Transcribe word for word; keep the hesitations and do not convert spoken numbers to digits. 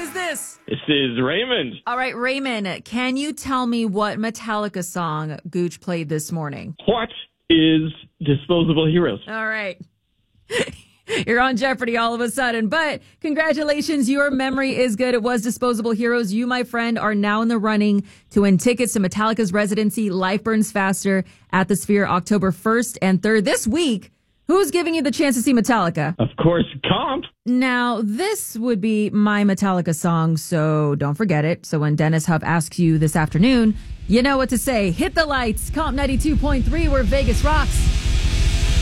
is this? This is Raymond. All right, Raymond, can you tell me what Metallica song Gooch played this morning? What is Disposable Heroes? All right. You're on Jeopardy all of a sudden, but congratulations. Your memory is good. It was Disposable Heroes. You, my friend, are now in the running to win tickets to Metallica's residency, Life Burns Faster, at the Sphere October first and third. This week, who's giving you the chance to see Metallica? Of course, Comp. Now, this would be my Metallica song, so don't forget it. So when Dennis Huff asks you this afternoon, you know what to say. Hit the lights. Comp ninety-two point three, where Vegas rocks.